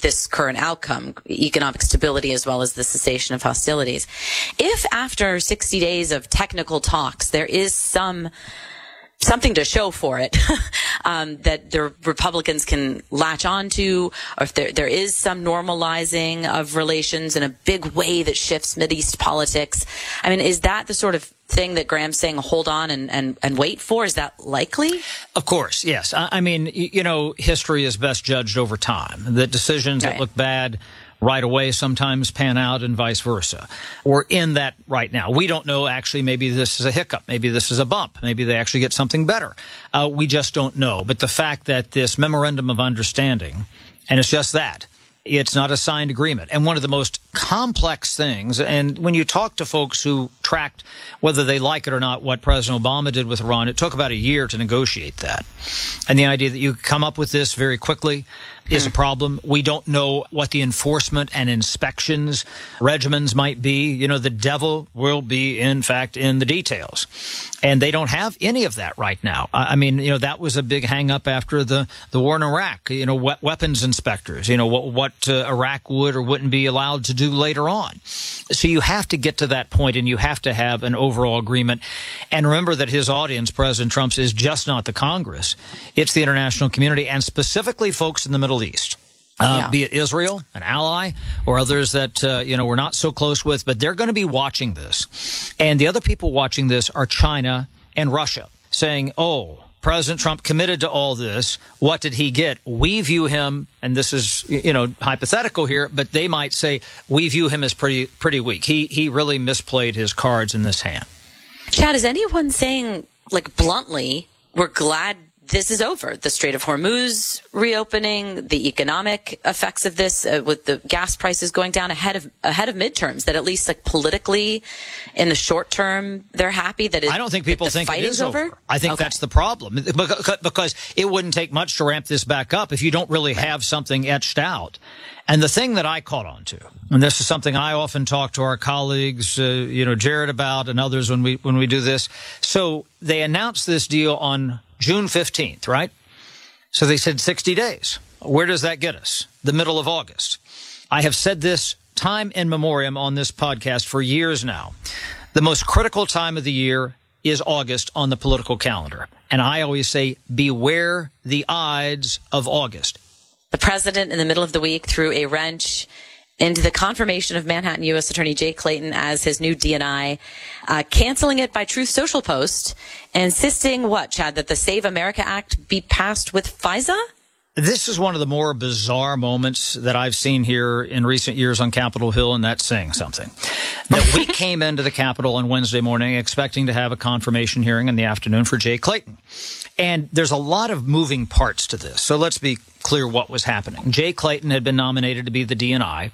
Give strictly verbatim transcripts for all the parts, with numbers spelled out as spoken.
this current outcome, economic stability as well as the cessation of hostilities. If after sixty days of technical talks, there is some something to show for it, um, that the Republicans can latch on to, or if there, there is some normalizing of relations in a big way that shifts Mideast politics. I mean, is that the sort of thing that Graham's saying, hold on and, and, and wait for? Is that likely? Of course, yes. I, I mean, you know, history is best judged over time. The decisions right. that look bad right away sometimes pan out and vice versa. We're in that right now. We don't know, actually, maybe this is a hiccup. Maybe this is a bump. Maybe they actually get something better. Uh, we just don't know. But the fact that this memorandum of understanding, and it's just that, it's not a signed agreement. And one of the most complex things, and when you talk to folks who tracked, whether they like it or not, what President Obama did with Iran, it took about a year to negotiate that. And the idea that you come up with this very quickly is a problem. We don't know what the enforcement and inspections regimens might be. You know, the devil will be, in fact, in the details. And they don't have any of that right now. I mean, you know, that was a big hang-up after the, the war in Iraq. You know, we- weapons inspectors, you know, what, what uh, Iraq would or wouldn't be allowed to do later on. So you have to get to that point, and you have to have an overall agreement. And remember that his audience, President Trump's, is just not the Congress. It's the international community, and specifically folks in the Middle East. Uh, yeah. Be it Israel, an ally, or others that, uh, you know, we're not so close with, but they're going to be watching this. And the other people watching this are China and Russia, saying, oh, President Trump committed to all this. What did he get? We view him, and this is, you know, hypothetical here, but they might say, we view him as pretty, pretty weak. He, he really misplayed his cards in this hand. Chad, is anyone saying, like, bluntly, we're glad this is over? The Strait of Hormuz reopening, the economic effects of this, uh, with the gas prices going down ahead of ahead of midterms, that at least, like, politically, in the short term, they're happy that it, I don't think people think it is over. over. I think okay. that's the problem, because it wouldn't take much to ramp this back up if you don't really have something etched out. And the thing that I caught on to, and this is something I often talk to our colleagues, uh, you know, Jared about and others when we when we do this. So they announced this deal on June fifteenth, right? So they said sixty days. Where does that get us? The middle of August. I have said this time in memoriam on this podcast for years now. The most critical time of the year is August on the political calendar. And I always say, beware the Ides of August. The president, in the middle of the week, threw a wrench into the confirmation of Manhattan U S Attorney Jay Clayton as his new D N I, uh, canceling it by Truth Social Post, insisting, what, Chad, that the Save America Act be passed with FISA? This is one of the more bizarre moments that I've seen here in recent years on Capitol Hill, and that's saying something. That we came into the Capitol on Wednesday morning expecting to have a confirmation hearing in the afternoon for Jay Clayton. And there's a lot of moving parts to this, so let's be clear what was happening. Jay Clayton had been nominated to be the D N I,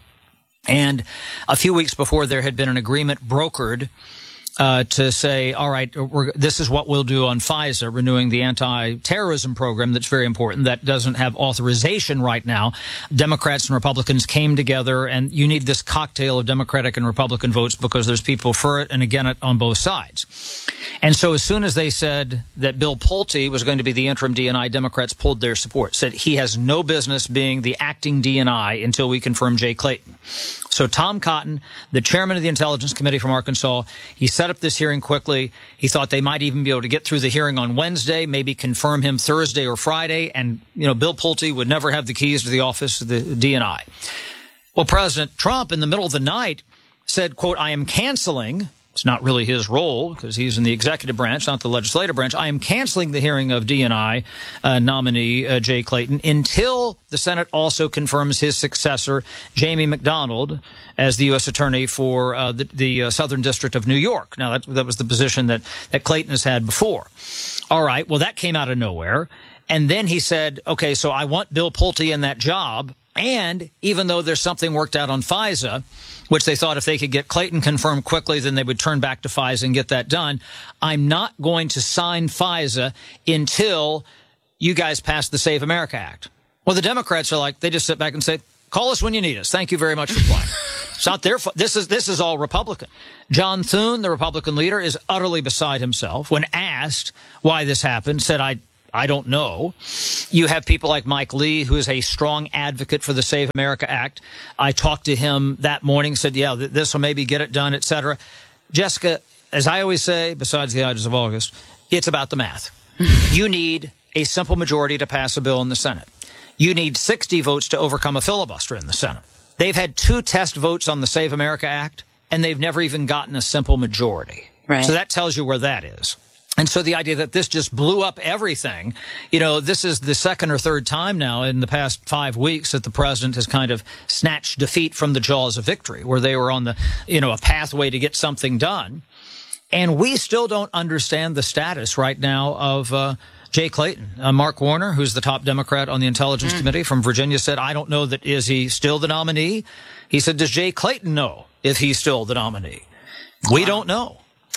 and a few weeks before there had been an agreement brokered Uh, to say, all right, we're, this is what we'll do on FISA, renewing the anti-terrorism program that's very important. That doesn't have authorization right now. Democrats and Republicans came together, and you need this cocktail of Democratic and Republican votes because there's people for it and against it on both sides. And so as soon as they said that Bill Pulte was going to be the interim D N I, Democrats pulled their support, said he has no business being the acting D N I until we confirm Jay Clayton. So Tom Cotton, the chairman of the Intelligence Committee from Arkansas, he set up this hearing quickly. He thought they might even be able to get through the hearing on Wednesday, maybe confirm him Thursday or Friday, and, you know, Bill Pulte would never have the keys to the office of the D N I. Well, President Trump, in the middle of the night, said, quote, I am canceling. It's not really his role because he's in the executive branch, not the legislative branch. I am canceling the hearing of D N I uh, nominee uh, Jay Clayton until the Senate also confirms his successor, Jamie McDonald, as the U S attorney for uh, the, the uh, Southern District of New York. Now, that, that was the position that, that Clayton has had before. All right, well, that came out of nowhere. And then he said, okay, so I want Bill Pulte in that job. And even though there's something worked out on FISA, which they thought if they could get Clayton confirmed quickly, then they would turn back to FISA and get that done, I'm not going to sign FISA until you guys pass the Save America Act. Well, the Democrats are like, they just sit back and say, call us when you need us. Thank you very much for playing. It's not their fault. This is, this is all Republican. John Thune, the Republican leader, is utterly beside himself. When asked why this happened, said, I I don't know. You have people like Mike Lee, who is a strong advocate for the Save America Act. I talked to him that morning, said, yeah, th- this will maybe get it done, et cetera. Jessica, as I always say, besides the ides of August, it's about the math. You need a simple majority to pass a bill in the Senate. You need sixty votes to overcome a filibuster in the Senate. They've had two test votes on the Save America Act, and they've never even gotten a simple majority. Right. So that tells you where that is. And so the idea that this just blew up everything, you know, this is the second or third time now in the past five weeks that the president has kind of snatched defeat from the jaws of victory, where they were on the, you know, a pathway to get something done. And we still don't understand the status right now of uh, Jay Clayton. Uh, Mark Warner, who's the top Democrat on the Intelligence mm. Committee from Virginia, said, I don't know that is he still the nominee. He said, does Jay Clayton know if he's still the nominee? We wow. don't know.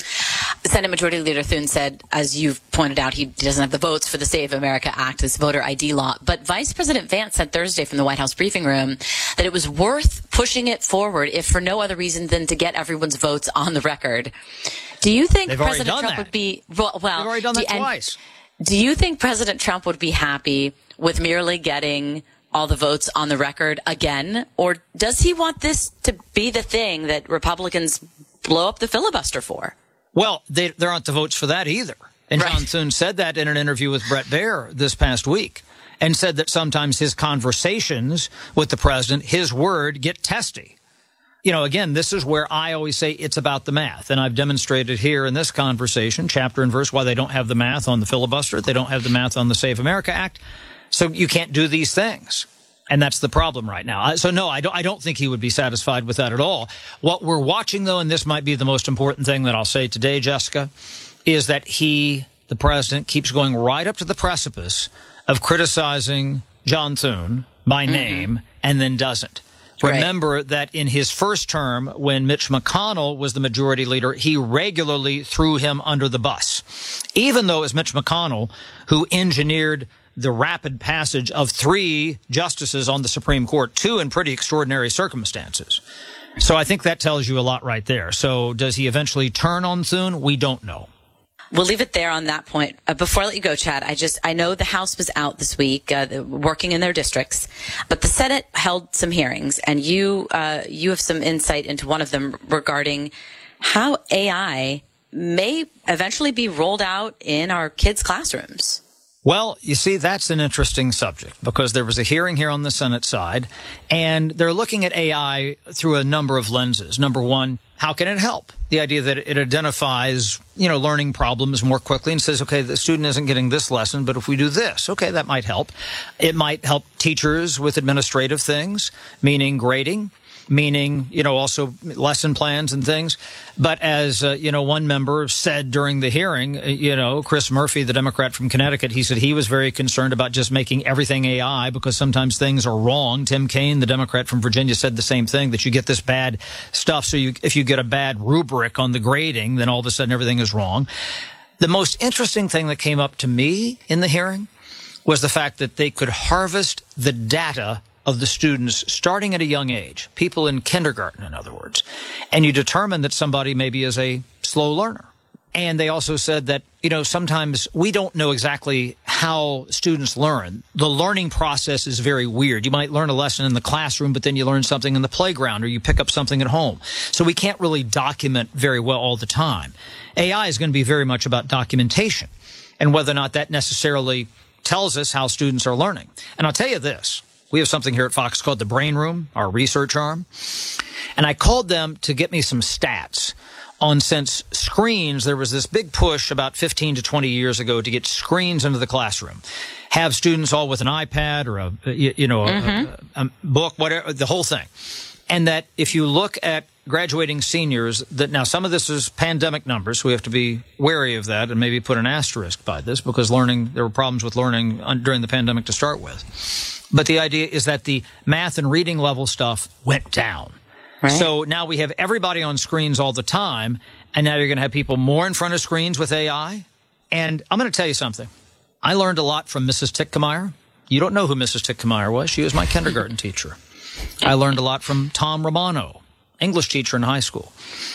Senate Majority Leader Thune said, as you've pointed out, he doesn't have the votes for the Save America Act, this voter I D law. But Vice President Vance said Thursday from the White House briefing room that it was worth pushing it forward, if for no other reason than to get everyone's votes on the record. Do you think They've President Trump that. would be well? They've already done that do, twice. Do you think President Trump would be happy with merely getting all the votes on the record again, or does he want this to be the thing that Republicans blow up the filibuster for? Well, they, there aren't the votes for that either. And right. John Thune said that in an interview with Bret Baier this past week, and said that sometimes his conversations with the president, his word, get testy. You know, again, this is where I always say it's about the math. And I've demonstrated here in this conversation, chapter and verse, why they don't have the math on the filibuster. They don't have the math on the Save America Act. So you can't do these things. And that's the problem right now. So, no, I don't, I don't think he would be satisfied with that at all. What we're watching, though, and this might be the most important thing that I'll say today, Jessica, is that he, the president, keeps going right up to the precipice of criticizing John Thune by name mm-hmm. and then doesn't. Right. Remember that in his first term, when Mitch McConnell was the majority leader, he regularly threw him under the bus, even though it was Mitch McConnell who engineered the rapid passage of three justices on the Supreme Court, two in pretty extraordinary circumstances. So I think that tells you a lot right there. So does he eventually turn on Thune? We don't know. We'll leave it there on that point. Uh, before I let you go, Chad, I just, I know the House was out this week, uh, working in their districts, but the Senate held some hearings, and you, uh, you have some insight into one of them regarding how A I may eventually be rolled out in our kids' classrooms. Well, you see, that's an interesting subject because there was a hearing here on the Senate side, and they're looking at A I through a number of lenses. Number one, how can it help? The idea that it identifies, you know, learning problems more quickly and says, okay, the student isn't getting this lesson, but if we do this, okay, that might help. It might help teachers with administrative things, meaning grading, meaning, you know, also lesson plans and things. But as, uh, you know, one member said during the hearing, uh, you know, Chris Murphy, the Democrat from Connecticut, he said he was very concerned about just making everything A I because sometimes things are wrong. Tim Kaine, the Democrat from Virginia, said the same thing, that you get this bad stuff. So you, if you get a bad rubric on the grading, then all of a sudden everything is wrong. The most interesting thing that came up to me in the hearing was the fact that they could harvest the data of the students starting at a young age, people in kindergarten, in other words, and you determine that somebody maybe is a slow learner. And they also said that, you know, sometimes we don't know exactly how students learn. The learning process is very weird. You might learn a lesson in the classroom, but then you learn something in the playground or you pick up something at home. So we can't really document very well all the time. A I is going to be very much about documentation and whether or not that necessarily tells us how students are learning. And I'll tell you this. We have something here at Fox called the Brain Room, our research arm. And I called them to get me some stats on, since screens, there was this big push about fifteen to twenty years ago to get screens into the classroom. Have students all with an iPad or a, you know, mm-hmm. a, a, a book, whatever, the whole thing. And that if you look at graduating seniors, that now some of this is pandemic numbers, so we have to be wary of that and maybe put an asterisk by this because learning, there were problems with learning during the pandemic to start with. But the idea is that the math and reading level stuff went down. Right. So now we have everybody on screens all the time, and now you're going to have people more in front of screens with A I. And I'm going to tell you something. I learned a lot from Missus Tickmeyer. You don't know who Missus Tickmeyer was. She was my kindergarten teacher. I learned a lot from Tom Romano, English teacher in high school.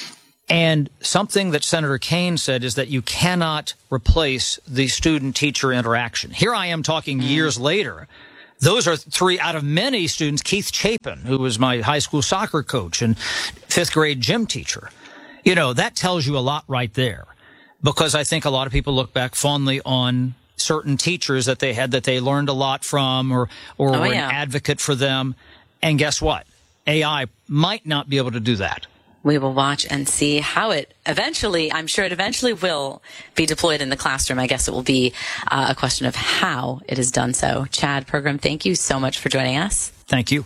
And something that Senator Kaine said is that you cannot replace the student-teacher interaction. Here I am talking mm. years later. Those are three out of many students. Keith Chapin, who was my high school soccer coach and fifth grade gym teacher. You know, that tells you a lot right there. Because I think a lot of people look back fondly on certain teachers that they had that they learned a lot from or, or oh, were yeah. an advocate for them. And guess what? A I might not be able to do that. We will watch and see how it eventually, I'm sure it eventually will be deployed in the classroom. I guess it will be uh, a question of how it is done so. Chad Pergram, thank you so much for joining us. Thank you.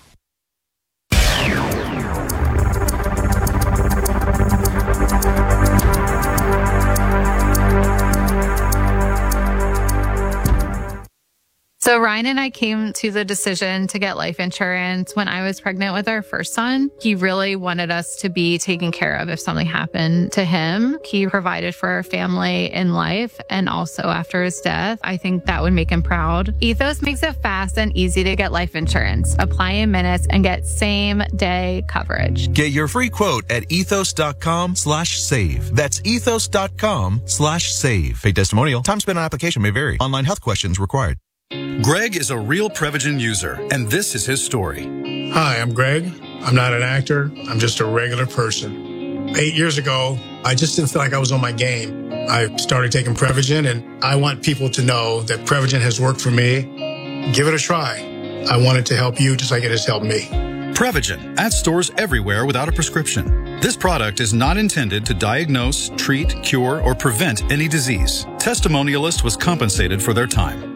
So Ryan and I came to the decision to get life insurance when I was pregnant with our first son. He really wanted us to be taken care of if something happened to him. He provided for our family in life and also after his death. I think that would make him proud. Ethos makes it fast and easy to get life insurance. Apply in minutes and get same day coverage. Get your free quote at ethos.com slash save. That's ethos.com slash save. Paid testimonial. Time spent on application may vary. Online health questions required. Greg is a real Prevagen user, and this is his story. Hi, I'm Greg. I'm not an actor. I'm just a regular person. Eight years ago, I just didn't feel like I was on my game. I started taking Prevagen, and I want people to know that Prevagen has worked for me. Give it a try. I want it to help you just like it has helped me. Prevagen, at stores everywhere without a prescription. This product is not intended to diagnose, treat, cure, or prevent any disease. Testimonialist was compensated for their time.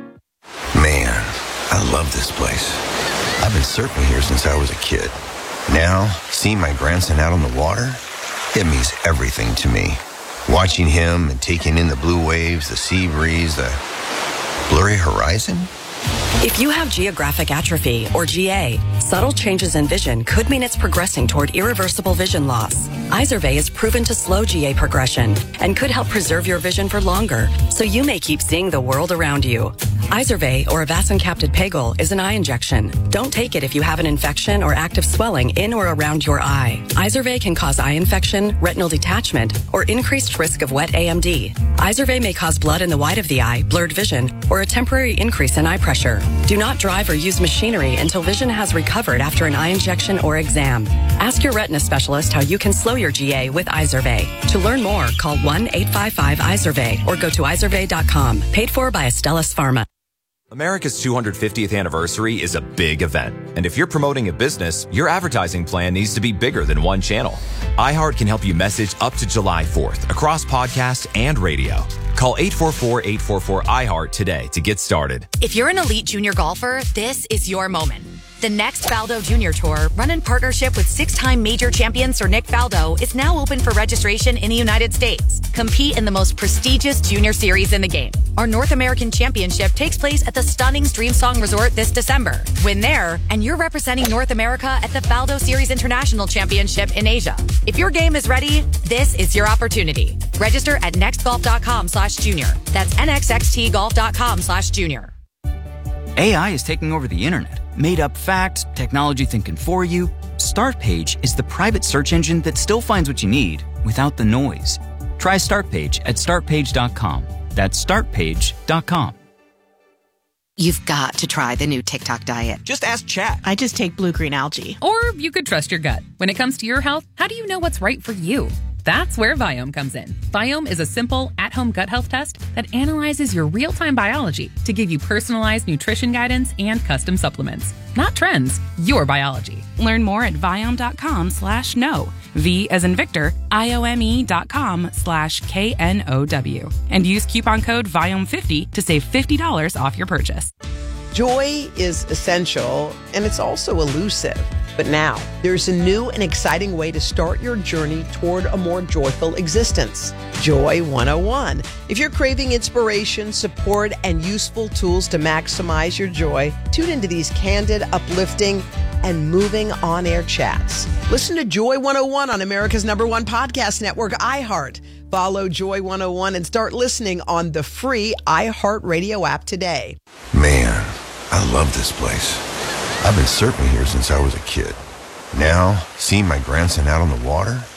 Man, I love this place. I've been surfing here since I was a kid. Now, seeing my grandson out on the water, it means everything to me. Watching him and taking in the blue waves, the sea breeze, the blurry horizon. If you have geographic atrophy, or G A, subtle changes in vision could mean it's progressing toward irreversible vision loss. Izervay is proven to slow G A progression and could help preserve your vision for longer, so you may keep seeing the world around you. Izervay, or avacincaptad pegol, is an eye injection. Don't take it if you have an infection or active swelling in or around your eye. Izervay can cause eye infection, retinal detachment, or increased risk of wet A M D. Izervay may cause blood in the white of the eye, blurred vision, or a temporary increase in eye pressure. Do not drive or use machinery until vision has recovered after an eye injection or exam. Ask your retina specialist how you can slow your G A with Izervay. To learn more, call one eight five five Izervay or go to izervay dot com. Paid for by Astellas Pharma. America's two hundred fiftieth anniversary is a big event. And if you're promoting a business, your advertising plan needs to be bigger than one channel. iHeart can help you message up to July fourth across podcast and radio. Call eight four four, eight four four, I heart today to get started. If you're an elite junior golfer, this is your moment. The next Faldo Junior Tour, run in partnership with six-time major champion Sir Nick Faldo, is now open for registration in the United States. Compete in the most prestigious junior series in the game. Our North American Championship takes place at the stunning Streamsong Resort this December. Win there, and you're representing North America at the Faldo Series International Championship in Asia. If your game is ready, this is your opportunity. Register at nextgolf.com slash junior. That's nxxtgolf.com slash junior. A I is taking over the internet. Made up facts, technology thinking for you. Startpage is the private search engine that still finds what you need without the noise. Try Startpage at startpage dot com. That's startpage dot com. You've got to try the new TikTok diet. Just ask Chat. I just take blue-green algae. Or you could trust your gut. When it comes to your health, how do you know what's right for you? That's where Viome comes in. Viome is a simple, at-home gut health test that analyzes your real-time biology to give you personalized nutrition guidance and custom supplements. Not trends, your biology. Learn more at Viome.com slash know. V as in Victor, I-O-M-E dot com slash K N O W. And use coupon code Viome fifty to save fifty dollars off your purchase. Joy is essential, and it's also elusive. But now, there's a new and exciting way to start your journey toward a more joyful existence. Joy one oh one. If you're craving inspiration, support, and useful tools to maximize your joy, tune into these candid, uplifting, and moving on-air chats. Listen to Joy one oh one on America's number one podcast network, iHeart. Follow Joy one oh one and start listening on the free iHeartRadio app today. Man, I love this place. I've been surfing here since I was a kid. Now, seeing my grandson out on the water,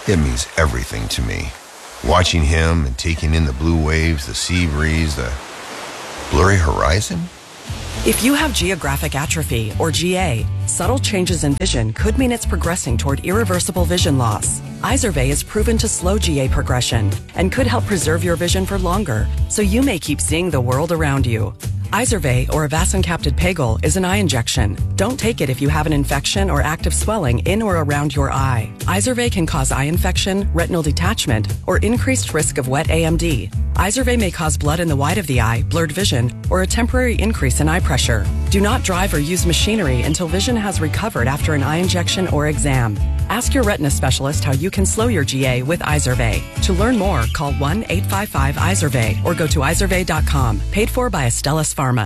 it means everything to me. Watching him and taking in the blue waves, the sea breeze, the blurry horizon. If you have geographic atrophy, or G A, subtle changes in vision could mean it's progressing toward irreversible vision loss. Izervay is proven to slow G A progression and could help preserve your vision for longer, so you may keep seeing the world around you. Izervay, or avacincaptad pegol, is an eye injection. Don't take it if you have an infection or active swelling in or around your eye. Izervay can cause eye infection, retinal detachment, or increased risk of wet A M D. Izervay may cause blood in the white of the eye, blurred vision, or a temporary increase in eye pressure. Do not drive or use machinery until vision has recovered after an eye injection or exam. Ask your retina specialist how you can slow your G A with Izervay. To learn more, call one eight five five Izervay or go to izervay dot com. Paid for by Astellas Pharma.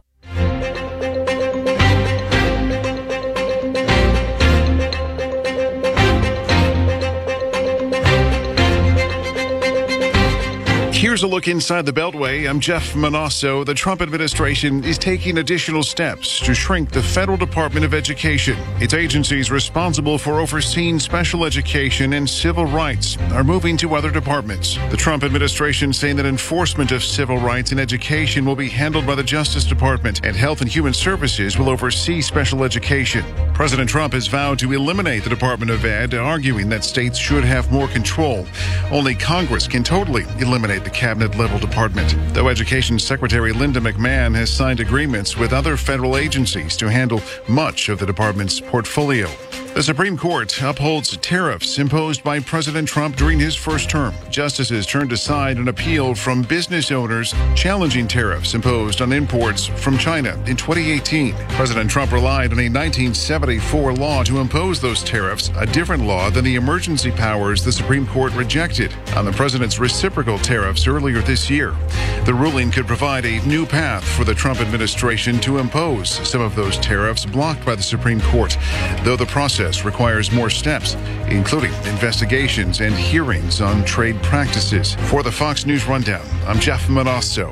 Here's a look inside the Beltway. I'm Jeff Manasso. The Trump administration is taking additional steps to shrink the Federal Department of Education. Its agencies responsible for overseeing special education and civil rights are moving to other departments. The Trump administration saying that enforcement of civil rights in education will be handled by the Justice Department, and Health and Human Services will oversee special education. President Trump has vowed to eliminate the Department of Ed, arguing that states should have more control. Only Congress can totally eliminate the cabinet-level department, though Education Secretary Linda McMahon has signed agreements with other federal agencies to handle much of the department's portfolio. The Supreme Court upholds tariffs imposed by President Trump during his first term. Justices turned aside an appeal from business owners challenging tariffs imposed on imports from China in twenty eighteen. President Trump relied on a nineteen seventy-four law to impose those tariffs, a different law than the emergency powers the Supreme Court rejected on the president's reciprocal tariffs earlier this year. The ruling could provide a new path for the Trump administration to impose some of those tariffs blocked by the Supreme Court, though the process requires more steps, including investigations and hearings on trade practices. For the Fox News Rundown, I'm Jeff Manasso.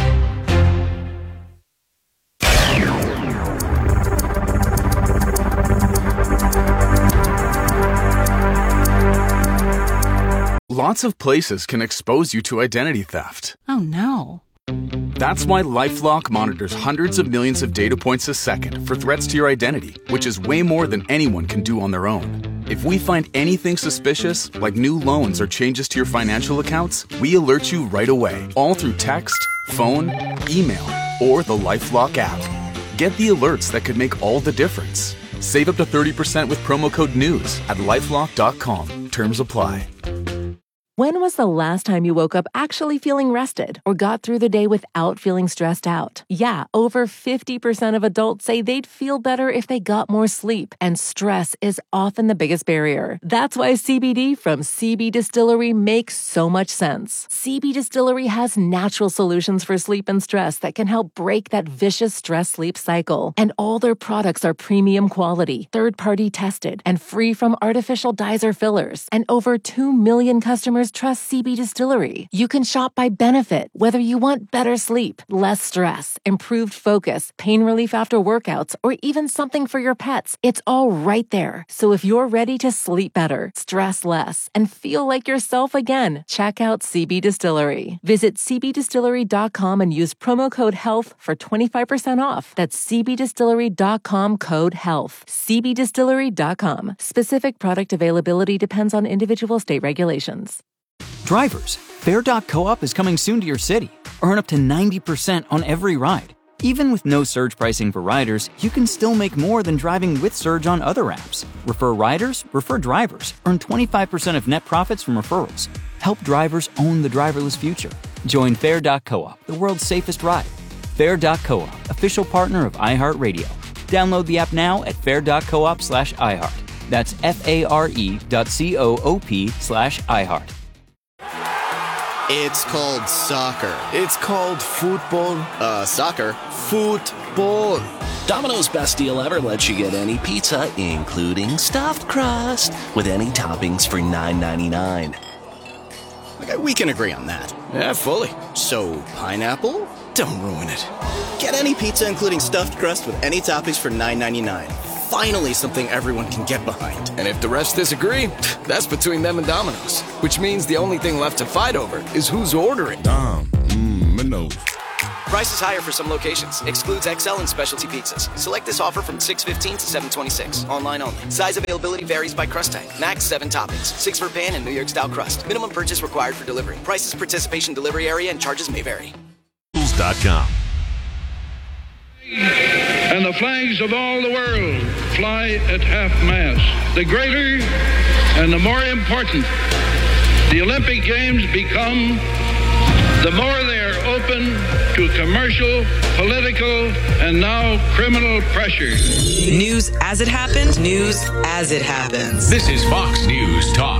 Lots of places can expose you to identity theft. Oh no. That's why LifeLock monitors hundreds of millions of data points a second for threats to your identity, which is way more than anyone can do on their own. If we find anything suspicious, like new loans or changes to your financial accounts, we alert you right away, all through text, phone, email, or the LifeLock app. Get the alerts that could make all the difference. Save up to thirty percent with promo code NEWS at lifelock dot com. Terms apply. When was the last time you woke up actually feeling rested or got through the day without feeling stressed out? Yeah, over fifty percent of adults say they'd feel better if they got more sleep, and stress is often the biggest barrier. That's why C B D from C B Distillery makes so much sense. C B Distillery has natural solutions for sleep and stress that can help break that vicious stress-sleep cycle. And all their products are premium quality, third-party tested, and free from artificial dyes or fillers. And over two million customers trust C B Distillery. You can shop by benefit, whether you want better sleep, less stress, improved focus, pain relief after workouts, or even something for your pets. It's all right there. So if you're ready to sleep better, stress less, and feel like yourself again, check out C B Distillery. Visit c b distillery dot com and use promo code HEALTH for twenty-five percent off. That's c b distillery dot com code HEALTH. c b distillery dot com. Specific product availability depends on individual state regulations. Drivers, Fare dot coop is coming soon to your city. Earn up to ninety percent on every ride. Even with no surge pricing for riders, you can still make more than driving with Surge on other apps. Refer riders, refer drivers. Earn twenty-five percent of net profits from referrals. Help drivers own the driverless future. Join Fare dot coop, the world's safest ride. Fare dot coop, official partner of iHeartRadio. Download the app now at fare dot coop slash iHeart. That's F-A-R-E dot C-O-O-P slash iHeart. It's called soccer. It's called football. Uh, soccer. Football. Domino's Best Deal Ever lets you get any pizza, including stuffed crust, with any toppings for nine ninety-nine. Okay, we can agree on that. Yeah, fully. So, pineapple? Don't ruin it. Get any pizza, including stuffed crust, with any toppings for nine ninety-nine. Finally something everyone can get behind. And if the rest disagree, that's between them and Domino's. Which means the only thing left to fight over is who's ordering. Dom, mmm, no. Price is higher for some locations. Excludes X L and specialty pizzas. Select this offer from six fifteen to seven twenty-six. Online only. Size availability varies by crust type. Max seven toppings. Six for pan and New York style crust. Minimum purchase required for delivery. Prices, participation, delivery area, and charges may vary. dot com. And the flags of all the world fly at half-mast. The greater and the more important the Olympic Games become, the more they are open to commercial, political, and now criminal pressure. News as it happens, news as it happens. This is Fox News Talk.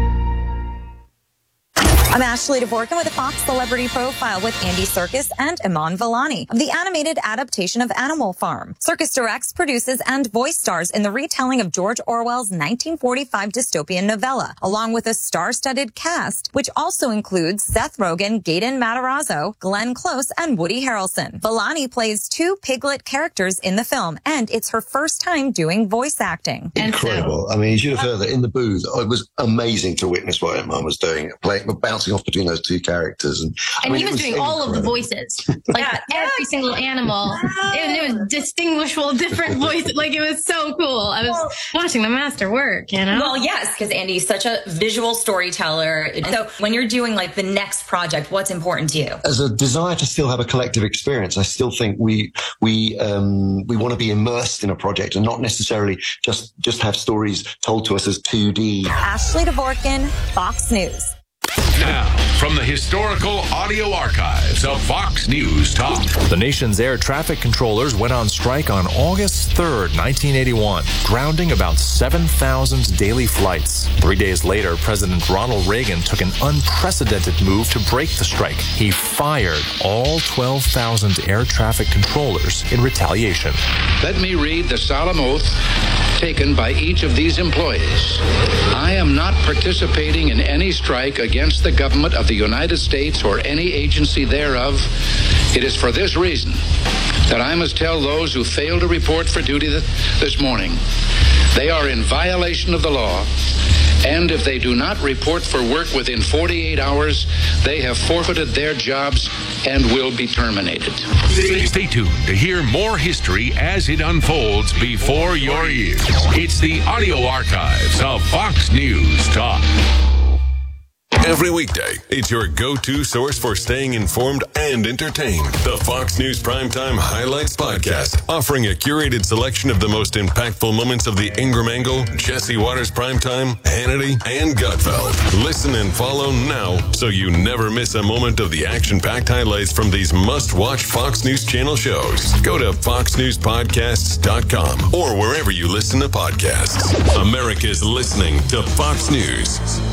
I'm Ashley Dvorkin with a Fox Celebrity Profile with Andy Serkis and Iman Vellani of the animated adaptation of Animal Farm. Serkis directs, produces, and voice stars in the retelling of George Orwell's nineteen forty-five dystopian novella, along with a star-studded cast, which also includes Seth Rogen, Gaten Matarazzo, Glenn Close, and Woody Harrelson. Vellani plays two Piglet characters in the film, and it's her first time doing voice acting. Incredible. I mean, you should have heard that in the booth. It was amazing to witness what Iman was doing, playing, bouncing off between those two characters. And, I and mean, he was, was doing incredible. all of the voices, like yeah, every single animal. It, it was distinguishable, different voices. Like, it was so cool. I was well, watching the master work, you know? Well, yes, because Andy's such a visual storyteller. So when you're doing like the next project, what's important to you? As a desire to still have a collective experience, I still think we, we, um, we want to be immersed in a project and not necessarily just, just have stories told to us as two D. Ashley Dvorkin, Fox News. Now, from the historical audio archives of Fox News Talk. The nation's air traffic controllers went on strike on August third, nineteen eighty-one, grounding about seven thousand daily flights. Three days later, President Ronald Reagan took an unprecedented move to break the strike. He fired all twelve thousand air traffic controllers in retaliation. Let me read the solemn oath taken by each of these employees. I am not participating in any strike against the government of the United States or any agency thereof. It is for this reason that I must tell those who fail to report for duty this morning they are in violation of the law, and if they do not report for work within forty-eight hours, they have forfeited their jobs and will be terminated. Stay, stay tuned to hear more history as it unfolds before your ears. It's the audio archives of Fox News Talk. Every weekday, it's your go-to source for staying informed and entertained. The Fox News Primetime Highlights Podcast, offering a curated selection of the most impactful moments of the Ingram Angle, Jesse Waters Primetime, Hannity, and Gutfeld. Listen and follow now so you never miss a moment of the action-packed highlights from these must-watch Fox News Channel shows. Go to fox news podcasts dot com or wherever you listen to podcasts. America's listening to Fox News.